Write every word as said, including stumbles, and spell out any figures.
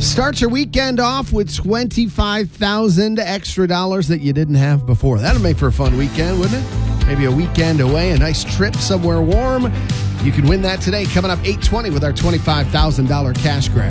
Start your weekend off with twenty-five thousand extra dollars that you didn't have before. That'll make for a fun weekend, wouldn't it? Maybe a weekend away, a nice trip somewhere warm. You can win that today, coming up eight twenty with our twenty-five thousand dollars cash grab.